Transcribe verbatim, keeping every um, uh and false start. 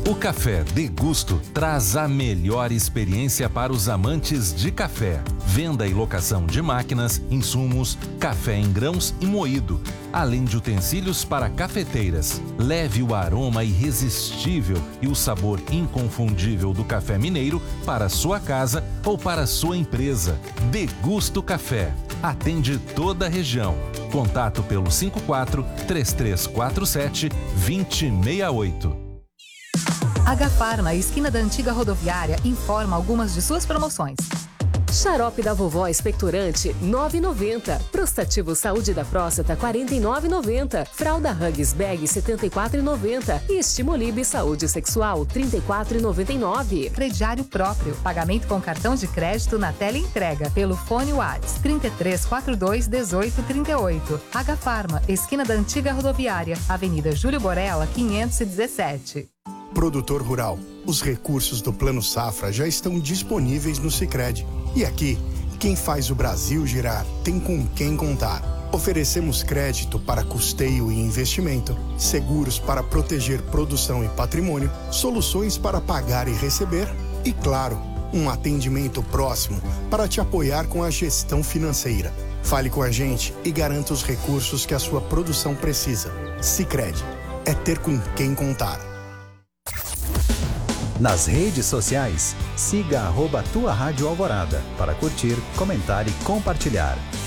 O Café Degusto traz a melhor experiência para os amantes de café. Venda e locação de máquinas, insumos, café em grãos e moído, além de utensílios para cafeteiras. Leve o aroma irresistível e o sabor inconfundível do café mineiro para sua casa ou para sua empresa. Degusto Café. Atende toda a região. Contato pelo cinco quatro, três três quatro sete, dois zero seis oito. H-Farma, esquina da antiga rodoviária, informa algumas de suas promoções. Xarope da vovó expectorante nove reais e noventa centavos. Prostativo Saúde da Próstata quarenta e nove reais e noventa centavos. Fralda Huggies Bag setenta e quatro reais e noventa centavos. E Estimulib Saúde Sexual trinta e quatro reais e noventa e nove centavos. Crediário próprio. Pagamento com cartão de crédito na tela entrega. Pelo fone WhatsApp trinta e três, quarenta e dois, dezoito, trinta e oito. H-Farma, esquina da antiga rodoviária. Avenida Júlio Borella, quinhentos e dezessete. Produtor rural, os recursos do Plano Safra já estão disponíveis no Sicredi. E aqui, quem faz o Brasil girar tem com quem contar. Oferecemos crédito para custeio e investimento, seguros para proteger produção e patrimônio, soluções para pagar e receber e, claro, um atendimento próximo para te apoiar com a gestão financeira. Fale com a gente e garanta os recursos que a sua produção precisa. Sicredi, é ter com quem contar. Nas redes sociais, siga arroba Tua Rádio Alvorada para curtir, comentar e compartilhar.